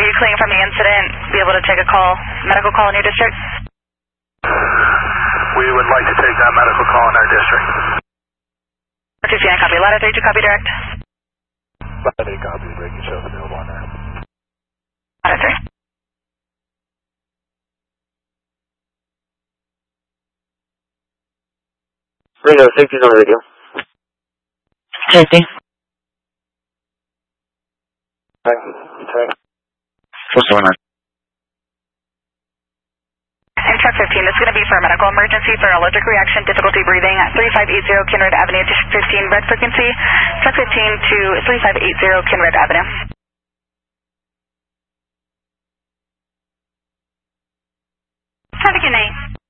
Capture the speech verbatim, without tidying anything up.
you clearing from the incident, be able to take a call, medical call in your district? We would like to take that medical call in our district. two C nine copy. Ladder three two copy direct. Ladder eight copy. Breaking shows available on there. Ladder three. Radio, safety's on the radio. Safety. Okay. Okay. What's going on? And truck fifteen, this is going to be for a medical emergency for allergic reaction, difficulty breathing at thirty-five eighty Kinred Avenue, fifteen red frequency. Truck fifteen to thirty-five eighty Kinred Avenue. Have a good night.